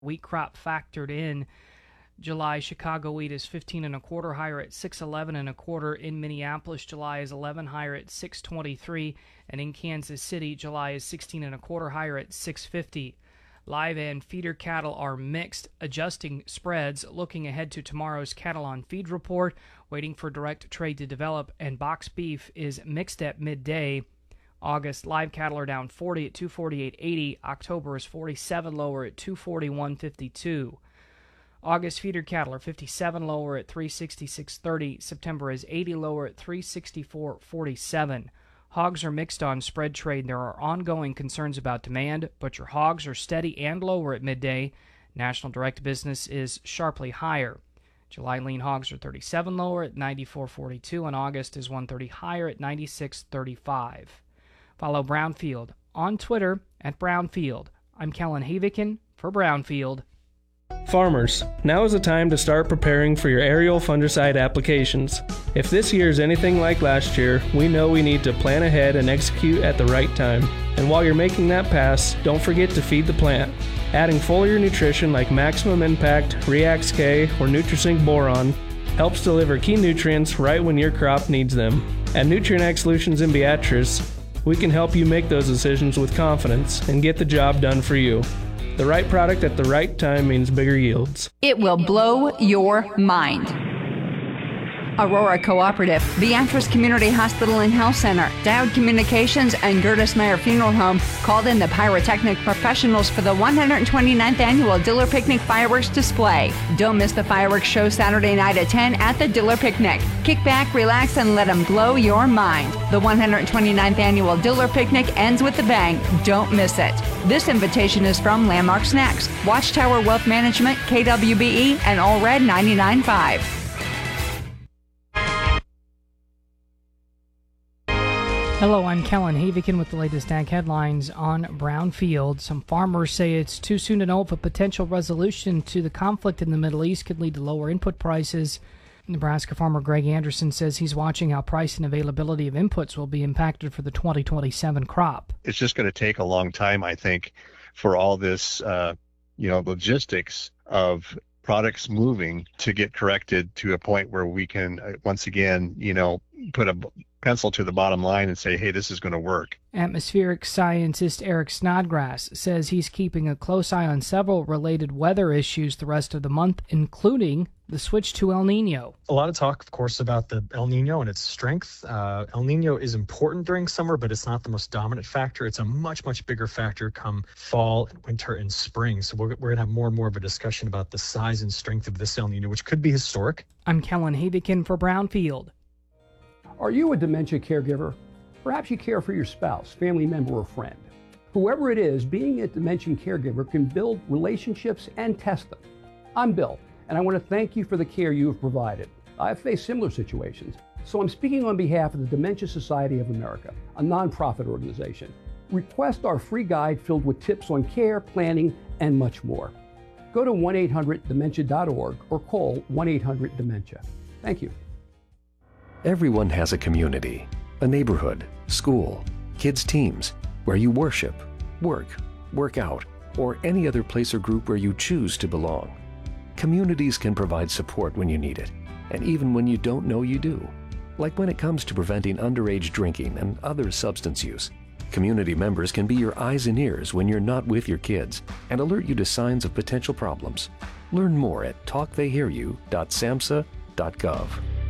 Wheat crop factored in. July Chicago wheat is 15 1/4 higher at 6.11 1/4. In Minneapolis, July is 11 higher at 6.23, and in Kansas City, July is 16 1/4 higher at 6.50. Live and feeder cattle are mixed, adjusting spreads, looking ahead to tomorrow's cattle on feed report, waiting for direct trade to develop, and box beef is mixed at midday. August live cattle are down 40 at 248.80. October is 47 lower at 241.52. August feeder cattle are 57 lower at 366.30. September is 80 lower at 364.47. Hogs are mixed on spread trade. There are ongoing concerns about demand. Butcher hogs are steady and lower at midday. National direct business is sharply higher. July lean hogs are 37 lower at 94.42, and August is 130 higher at 96.35. Follow Brownfield on Twitter at Brownfield. I'm Kellen Havikin for Brownfield. Farmers, now is the time to start preparing for your aerial fungicide applications. If this year is anything like last year, we know we need to plan ahead and execute at the right time. And while you're making that pass, don't forget to feed the plant. Adding foliar nutrition like Maximum Impact, Reax K, or Nutrisync Boron helps deliver key nutrients right when your crop needs them. At Nutrient Ag Solutions in Beatrice, we can help you make those decisions with confidence and get the job done for you. The right product at the right time means bigger yields. It will blow your mind. Aurora Cooperative, Beatrice Community Hospital and Health Center, Dowd Communications, and Gertis Meyer Funeral Home called in the pyrotechnic professionals for the 129th Annual Diller Picnic Fireworks Display. Don't miss the fireworks show Saturday night at 10 at the Diller Picnic. Kick back, relax, and let them blow your mind. The 129th Annual Diller Picnic ends with a bang. Don't miss it. This invitation is from Landmark Snacks, Watchtower Wealth Management, KWBE, and All Red 99.5. Hello, I'm Kellen Havikin with the latest ag headlines on Brownfield. Some farmers say it's too soon to know if a potential resolution to the conflict in the Middle East could lead to lower input prices. Nebraska farmer Greg Anderson says he's watching how price and availability of inputs will be impacted for the 2027 crop. It's just going to take a long time, I think, for all this, logistics of products moving to get corrected to a point where we can once again, put a pencil to the bottom line and say, hey, this is going to work. Atmospheric scientist Eric Snodgrass says he's keeping a close eye on several related weather issues the rest of the month, including the switch to El Nino. A lot of talk, of course, about the El Nino and its strength. El Nino is important during summer, but it's not the most dominant factor. It's a much, much bigger factor come fall, winter, and spring. So we're going to have more and more of a discussion about the size and strength of this El Nino, which could be historic. I'm Kellen Havikin for Brownfield. Are you a dementia caregiver? Perhaps you care for your spouse, family member, or friend. Whoever it is, being a dementia caregiver can build relationships and test them. I'm Bill, and I want to thank you for the care you have provided. I've faced similar situations, so I'm speaking on behalf of the Dementia Society of America, a nonprofit organization. Request our free guide filled with tips on care, planning, and much more. Go to 1-800-DEMENTIA.org or call 1-800-DEMENTIA. Thank you. Everyone has a community, a neighborhood, school, kids' teams, where you worship, work out, or any other place or group where you choose to belong. Communities can provide support when you need it, and even when you don't know you do. Like when it comes to preventing underage drinking and other substance use. Community members can be your eyes and ears when you're not with your kids and alert you to signs of potential problems. Learn more at talktheyhearyou.samhsa.gov.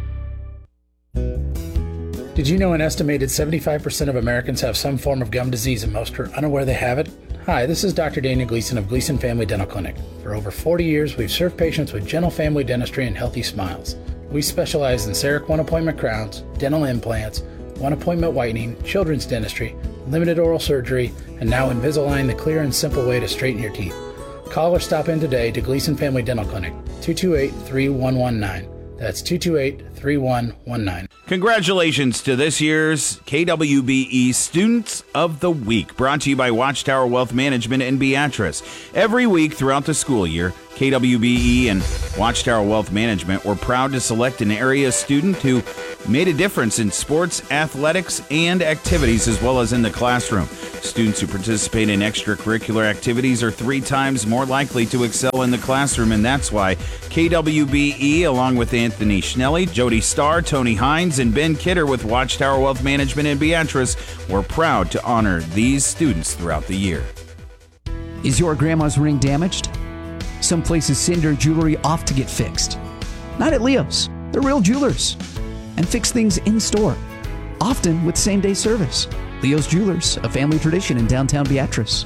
Did you know an estimated 75% of Americans have some form of gum disease and most are unaware they have it? Hi, this is Dr. Daniel Gleason of Gleason Family Dental Clinic. For over 40 years, we've served patients with gentle family dentistry and healthy smiles. We specialize in CEREC one-appointment crowns, dental implants, one-appointment whitening, children's dentistry, limited oral surgery, and now Invisalign, the clear and simple way to straighten your teeth. Call or stop in today to Gleason Family Dental Clinic, 228-3119. That's 228-3119. Congratulations to this year's KWBE Students of the Week, brought to you by Watchtower Wealth Management in Beatrice. Every week throughout the school year, KWBE and Watchtower Wealth Management were proud to select an area student who made a difference in sports, athletics, and activities, as well as in the classroom. Students who participate in extracurricular activities are 3 times more likely to excel in the classroom, and that's why KWBE, along with Anthony Schnelly, Jody Starr, Tony Hines, and Ben Kidder with Watchtower Wealth Management in Beatrice, we're proud to honor these students throughout the year. Is your grandma's ring damaged? Some places send their jewelry off to get fixed. Not at Leo's. They're real jewelers and fix things in store, often with same-day service. Leo's Jewelers, a family tradition in downtown Beatrice.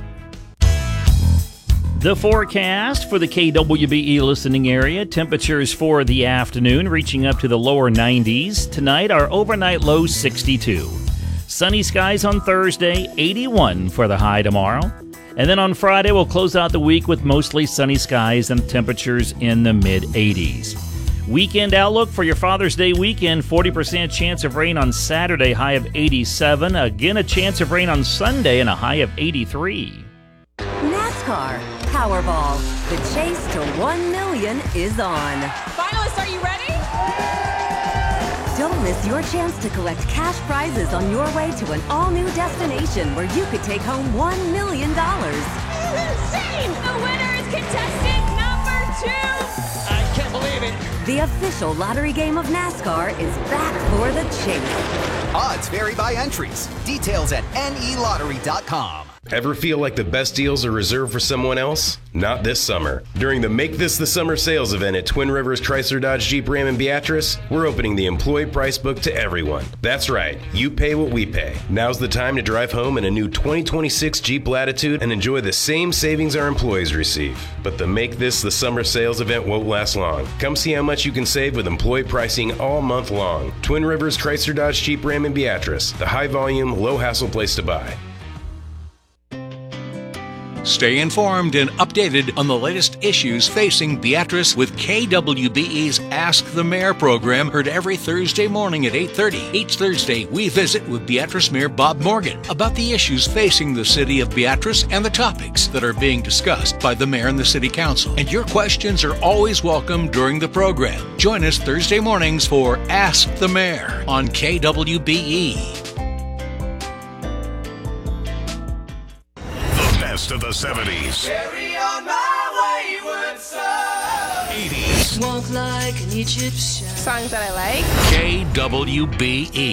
The forecast for the KWBE listening area, temperatures for the afternoon reaching up to the lower 90s. Tonight, our overnight low 62. Sunny skies on Thursday, 81 for the high tomorrow. And then on Friday, we'll close out the week with mostly sunny skies and temperatures in the mid-80s. Weekend outlook for your Father's Day weekend, 40% chance of rain on Saturday, high of 87. Again, a chance of rain on Sunday and a high of 83. NASCAR Powerball. The chase to $1 million is on. Finalists, are you ready? Don't miss your chance to collect cash prizes on your way to an all-new destination where you could take home $1 million. This is insane! The winner is contestant number 2! I can't believe it! The official lottery game of NASCAR is back for the chase. Odds vary by entries. Details at nelottery.com. Ever feel like the best deals are reserved for someone else? Not this summer. During the Make This the Summer sales event at Twin Rivers Chrysler Dodge Jeep Ram in Beatrice, we're opening the employee price book to everyone. That's right, you pay what we pay. Now's the time to drive home in a new 2026 Jeep Latitude and enjoy the same savings our employees receive. But the Make This the Summer sales event won't last long. Come see how much you can save with employee pricing all month long. Twin Rivers Chrysler Dodge Jeep Ram in Beatrice, the high volume, low hassle place to buy. Stay informed and updated on the latest issues facing Beatrice with KWBE's Ask the Mayor program, heard every Thursday morning at 8:30. Each Thursday, we visit with Beatrice Mayor Bob Morgan about the issues facing the city of Beatrice and the topics that are being discussed by the mayor and the city council. And your questions are always welcome during the program. Join us Thursday mornings for Ask the Mayor on KWBE. Of the 70s, carry on my wayward son. 80s, walk like an Egyptian. Songs that I like. KWBE.